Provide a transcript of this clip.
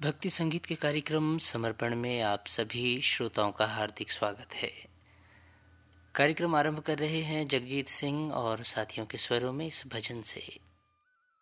भक्ति संगीत के कार्यक्रम समर्पण में आप सभी श्रोताओं का हार्दिक स्वागत है। कार्यक्रम आरंभ कर रहे हैं जगजीत सिंह और साथियों के स्वरों में इस भजन से।